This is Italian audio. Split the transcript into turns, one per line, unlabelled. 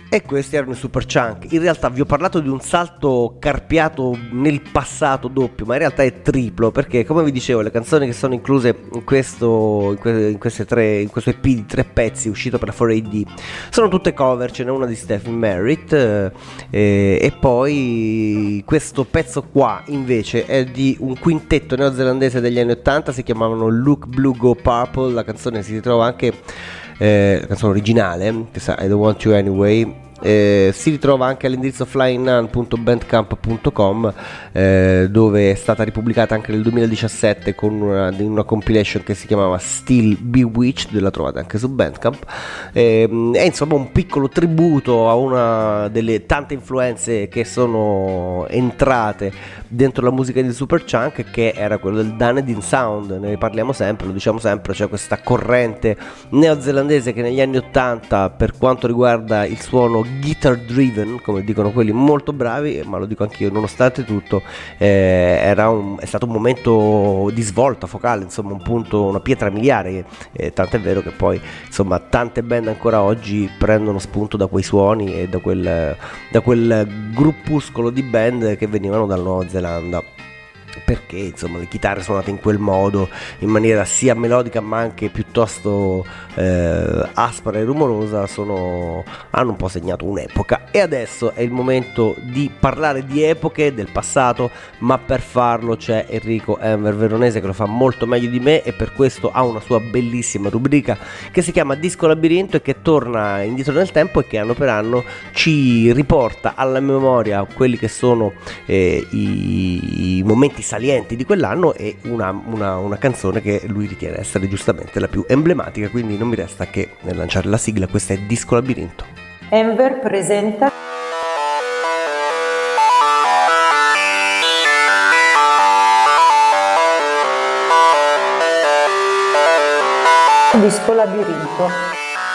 E questi erano i Superchunk. In realtà vi ho parlato di un salto carpiato nel passato doppio, ma in realtà è triplo, perché come vi dicevo le canzoni che sono incluse in questo EP di 3 pezzi uscito per la 4AD sono tutte cover. Ce n'è una di Stephen Merritt, e poi questo pezzo qua invece è di un quintetto neozelandese degli anni 80, si chiamavano Look Blue Go Purple. La canzone si ritrova anche, la canzone originale, che sa I Don't Want You Anyway, si ritrova anche all'indirizzo flyingnan.bandcamp.com, dove è stata ripubblicata anche nel 2017 con una compilation che si chiamava Still Bewitched, la trovate anche su Bandcamp. È insomma un piccolo tributo a una delle tante influenze che sono entrate dentro la musica di Superchunk, che era quello del Dunedin Sound. Ne parliamo sempre, lo diciamo sempre, cioè questa corrente neozelandese che negli anni 80, per quanto riguarda il suono guitar driven, come dicono quelli molto bravi, ma lo dico anch'io, nonostante tutto, è stato un momento di svolta focale, insomma un punto, una pietra miliare, tant'è vero che poi insomma tante band ancora oggi prendono spunto da quei suoni e da quel gruppuscolo di band che venivano dalla Nuova Zelanda, perché insomma le chitarre suonate in quel modo, in maniera sia melodica ma anche piuttosto aspra e rumorosa, hanno un po' segnato un'epoca. E adesso è il momento di parlare di epoche del passato, ma per farlo c'è Enrico Enver Veronese, che lo fa molto meglio di me, e per questo ha una sua bellissima rubrica che si chiama Disco Labirinto, e che torna indietro nel tempo e che anno per anno ci riporta alla memoria quelli che sono i momenti salienti di quell'anno, e una canzone che lui ritiene essere giustamente la più emblematica. Quindi non mi resta che lanciare la sigla. Questa è Disco Labirinto.
Enver presenta Disco Labirinto.